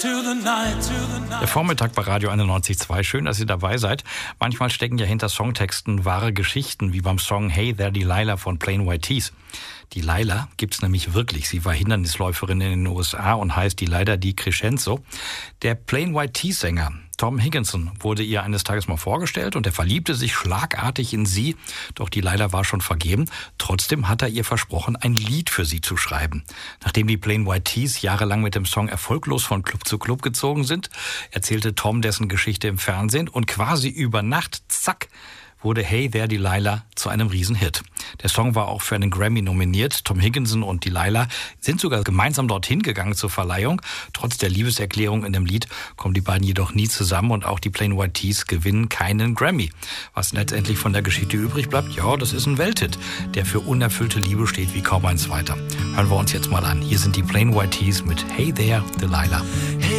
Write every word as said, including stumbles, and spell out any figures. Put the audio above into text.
Der Vormittag bei Radio einundneunzig Komma zwei. Schön, dass ihr dabei seid. Manchmal stecken ja hinter Songtexten wahre Geschichten, wie beim Song Hey There Delilah von Plain White T's. Delilah gibt's nämlich wirklich. Sie war Hindernisläuferin in den U S A und heißt Delilah DiCrescenzo. Der Plain White T's-Sänger Tom Higginson wurde ihr eines Tages mal vorgestellt und er verliebte sich schlagartig in sie. Doch Delilah war schon vergeben. Trotzdem hat er ihr versprochen, ein Lied für sie zu schreiben. Nachdem die Plain White T's jahrelang mit dem Song erfolglos von Club zu Club gezogen sind, erzählte Tom dessen Geschichte im Fernsehen und quasi über Nacht, zack, wurde Hey There Delilah zu einem Riesenhit. Der Song war auch für einen Grammy nominiert. Tom Higginson und Delilah sind sogar gemeinsam dorthin gegangen zur Verleihung. Trotz der Liebeserklärung in dem Lied kommen die beiden jedoch nie zusammen und auch die Plain White T's gewinnen keinen Grammy. Was letztendlich von der Geschichte übrig bleibt, ja, das ist ein Welthit, der für unerfüllte Liebe steht wie kaum ein zweiter. Hören wir uns jetzt mal an. Hier sind die Plain White T's mit Hey There Delilah.